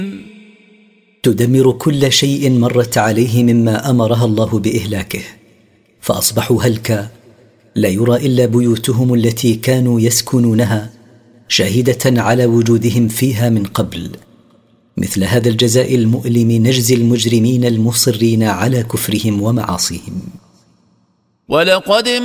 تدمر كل شيء مرت عليه مما أمرها الله بإهلاكه، فأصبحوا هلكا، لا يرى إلا بيوتهم التي كانوا يسكنونها شاهدة على وجودهم فيها من قبل. مثل هذا الجزاء المؤلم نجزي المجرمين المصرين على كفرهم ومعاصيهم. ولقد